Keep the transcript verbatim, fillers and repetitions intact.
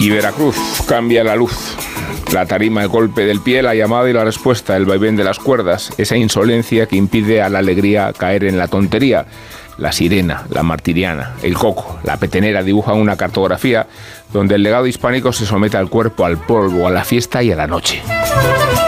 Y Veracruz cambia la luz. La tarima, el golpe del pie, la llamada y la respuesta, el vaivén de las cuerdas, esa insolencia que impide a la alegría caer en la tontería. La sirena, la martiriana, el coco, la petenera dibujan una cartografía donde el legado hispánico se somete al cuerpo, al polvo, a la fiesta y a la noche.